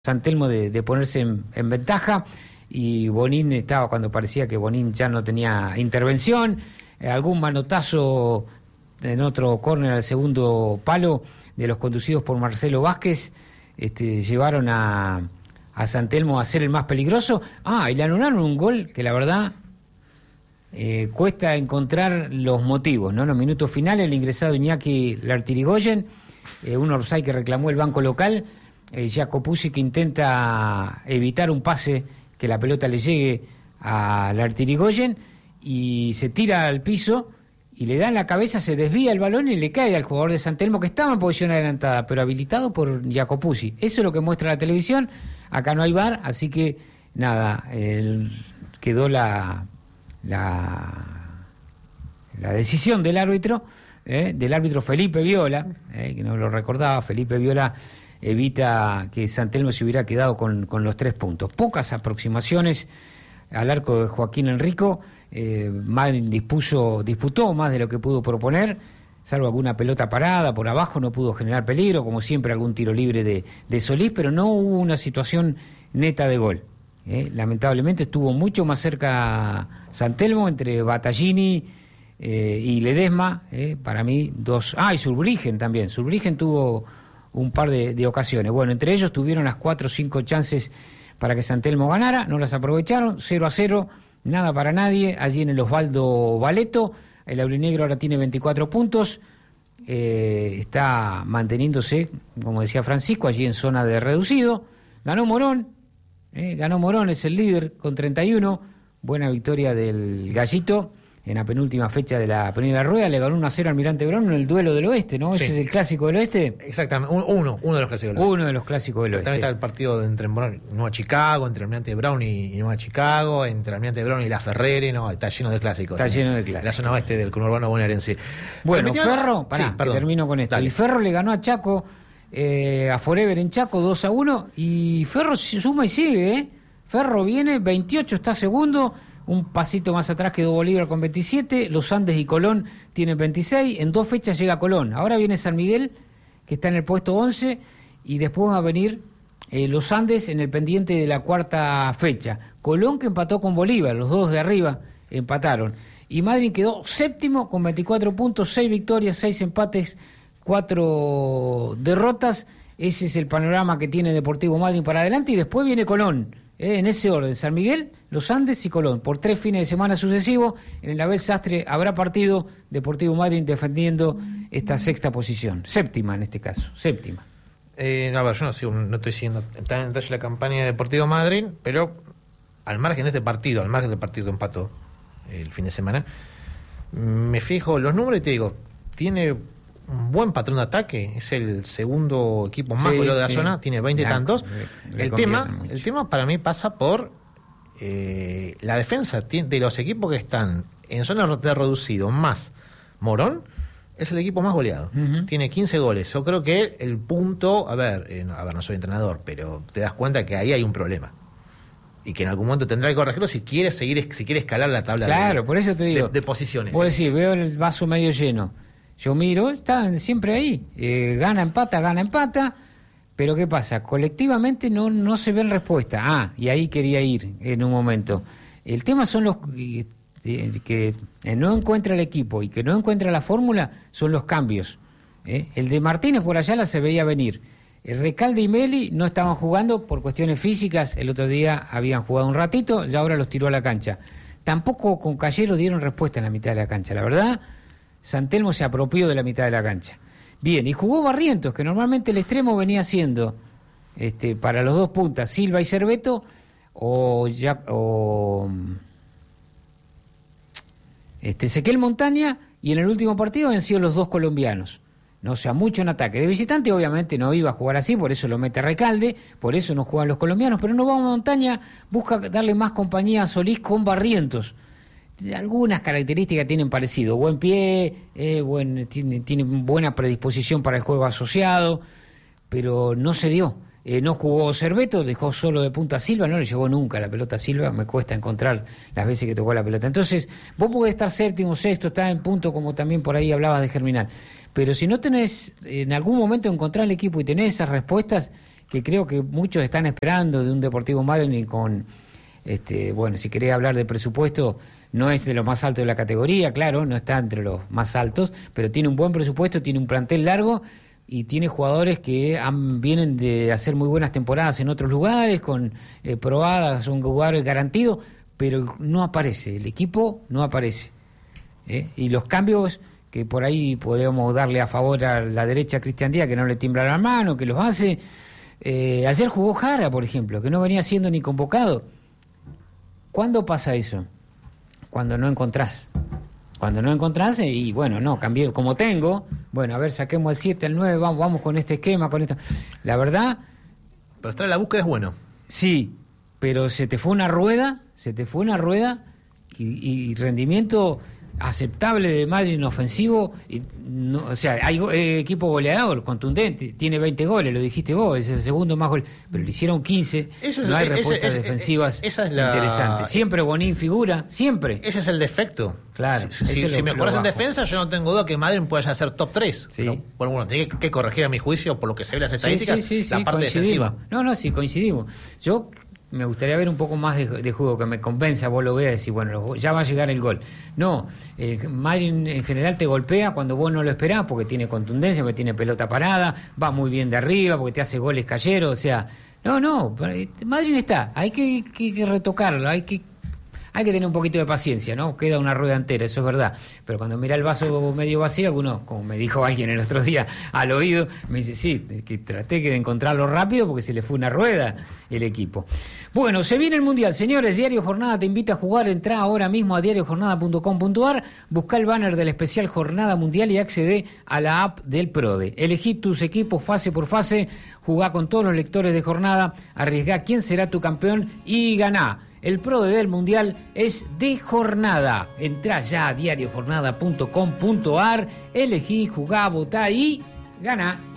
San Telmo de ponerse en ventaja, y Bonín estaba cuando parecía que Bonín ya no tenía intervención, algún manotazo en otro córner al segundo palo de los conducidos por Marcelo Vázquez, llevaron a San Telmo a ser el más peligroso. Y le anularon un gol que la verdad cuesta encontrar los motivos, ¿no? En los minutos finales el ingresado Iñaki Lartirigoyen, un offside que reclamó el banco local. Jacopuzzi, que intenta evitar un pase que la pelota le llegue a Lartirigoyen, y se tira al piso y le da en la cabeza, se desvía el balón y le cae al jugador de San Telmo, que estaba en posición adelantada, pero habilitado por Jacopuzzi. Eso es lo que muestra la televisión. Acá no hay VAR, así que nada, quedó la decisión del árbitro Felipe Viola, que no lo recordaba. Felipe Viola evita que San Telmo se hubiera quedado con los 3 puntos. Pocas aproximaciones al arco de Joaquín Enrico. Madryn disputó más de lo que pudo proponer, salvo alguna pelota parada por abajo, no pudo generar peligro, como siempre algún tiro libre de Solís, pero no hubo una situación neta de gol. Lamentablemente estuvo mucho más cerca San Telmo, entre Battaglini y Ledesma, para mí dos. Y Zurbriggen también. Zurbriggen tuvo un par de ocasiones. Bueno, entre ellos tuvieron las 4 o 5 chances para que San Telmo ganara, no las aprovecharon. 0-0, nada para nadie allí en el Osvaldo Valeto. El aurinegro ahora tiene 24 puntos, está manteniéndose, como decía Francisco, allí en zona de reducido. Ganó Morón, es el líder con 31, buena victoria del Gallito en la penúltima fecha de la primera rueda. Le ganó 1-0 al Almirante Brown en el duelo del oeste, ¿no? Sí. Ese es el clásico del oeste. Exactamente, uno de los clásicos del oeste. Uno de los clásicos del oeste. También está el partido entre Nueva Chicago, entre Almirante Brown y Nueva Chicago, entre Almirante Brown y La Ferrere, no, está lleno de clásicos. Está lleno de clásicos. La zona oeste del conurbano bonaerense. Bueno, Ferro, termino con esto. Dale. Y Ferro le ganó a Chaco, a Forever en Chaco, 2-1, y Ferro suma y sigue, Ferro viene, 28, está segundo. Un pasito más atrás quedó Bolívar con 27, los Andes y Colón tienen 26, en 2 fechas llega Colón. Ahora viene San Miguel, que está en el puesto 11, y después va a venir los Andes en el pendiente de la 4ª fecha. Colón, que empató con Bolívar, los dos de arriba empataron. Y Madryn quedó séptimo con 24 puntos, 6 victorias, 6 empates, 4 derrotas. Ese es el panorama que tiene Deportivo Madryn para adelante, y después viene Colón. En ese orden, San Miguel, los Andes y Colón, por 3 fines de semana sucesivos. En el Abel Sastre habrá partido, Deportivo Madryn defendiendo esta 6ª posición, 7ª en este caso, 7ª. A ver, yo no estoy siguiendo tan en detalle la campaña de Deportivo Madryn, pero al margen de este partido, al margen del partido que empató el fin de semana, me fijo los números y te digo, tiene un buen patrón de ataque, es el segundo equipo más goleador de la zona, tiene 20 y tantos. El tema para mí pasa por la defensa de los equipos que están en zona de reducido, más Morón, es el equipo más goleado. Tiene 15 goles. Yo creo que el punto, no soy entrenador, pero te das cuenta que ahí hay un problema. Y que en algún momento tendrá que corregirlo si quiere escalar la tabla por eso te digo, de posiciones. Vos decís, veo el vaso medio lleno. Yo miro, están siempre ahí, gana, empata, pero ¿qué pasa? Colectivamente no se ven respuesta. Y ahí quería ir en un momento. El tema son los que no encuentra el equipo y que no encuentra la fórmula, son los cambios. El de Martínez por allá se veía venir. El Recalde y Meli no estaban jugando por cuestiones físicas, el otro día habían jugado un ratito, ya ahora los tiró a la cancha. Tampoco con Calleros dieron respuesta en la mitad de la cancha, la verdad. San Telmo se apropió de la mitad de la cancha. Bien, y jugó Barrientos, que normalmente el extremo venía siendo para los 2 puntas, Silva y Cerveto, o Ezequiel Montaña, y en el último partido han sido los 2 colombianos. No, o sea, mucho en ataque. De visitante obviamente no iba a jugar así, por eso lo mete Recalde, por eso no juegan los colombianos, pero no vamos a Montaña, busca darle más compañía a Solís con Barrientos. Algunas características tienen parecido, buen pie, tiene buena predisposición para el juego asociado, pero no se dio. No jugó Cerveto, dejó solo de punta a Silva, no le llegó nunca la pelota a Silva, me cuesta encontrar las veces que tocó la pelota. Entonces, vos podés estar séptimo, sexto, estás en punto, como también por ahí hablabas de Germinal, pero si no tenés en algún momento encontrar el equipo y tenés esas respuestas, que creo que muchos están esperando de un Deportivo Madryn con, bueno, si querés hablar de presupuesto, no es de los más altos de la categoría, claro, no está entre los más altos, pero tiene un buen presupuesto, tiene un plantel largo y tiene jugadores que vienen de hacer muy buenas temporadas en otros lugares, con probadas, son jugadores garantidos, pero no aparece, el equipo no aparece. Y los cambios que por ahí podemos darle a favor a la derecha a Cristian Díaz, que no le tiembla la mano, que los hace. Ayer jugó Jara, por ejemplo, que no venía siendo ni convocado. ¿Cuándo pasa eso? Cuando no encontrás. Cuando no encontrás, y bueno, no, cambié como tengo. Bueno, a ver, saquemos el 7, el 9, vamos con este esquema, con esto. La verdad... Pero estar en la búsqueda es bueno. Sí, pero se te fue una rueda y rendimiento aceptable de Madryn ofensivo, y no, o sea, hay equipo goleador, contundente, tiene 20 goles, lo dijiste vos, es el segundo más gol, pero le hicieron 15, no hay respuestas defensivas interesantes. Siempre Bonín figura, siempre. Ese es el defecto. Claro. Si mejoras en defensa, yo no tengo duda que Madryn pueda ser top 3. Sí. ¿No? Bueno, tiene que corregir a mi juicio, por lo que se ve las estadísticas, la parte defensiva. No, sí, coincidimos. Yo me gustaría ver un poco más de juego, que me convenza, vos lo veas y decir, bueno, ya va a llegar el gol. No, Madryn en general te golpea cuando vos no lo esperás, porque tiene contundencia, porque tiene pelota parada, va muy bien de arriba, porque te hace goles calleros, o sea, no, Madryn está, hay que retocarlo, hay que tener un poquito de paciencia, ¿no? Queda una rueda entera, eso es verdad. Pero cuando mira el vaso medio vacío, alguno, como me dijo alguien el otro día al oído, me dice, sí, que traté de encontrarlo rápido porque se le fue una rueda el equipo. Bueno, se viene el Mundial, señores. Diario Jornada te invita a jugar. Entrá ahora mismo a diariojornada.com.ar, buscá el banner del especial Jornada Mundial y accedé a la app del PRODE. Elegí tus equipos fase por fase, jugá con todos los lectores de jornada, arriesgá quién será tu campeón y ganá. El PRODE del Mundial es de jornada. Entrá ya a diariojornada.com.ar, elegí, jugá, votá y ganá.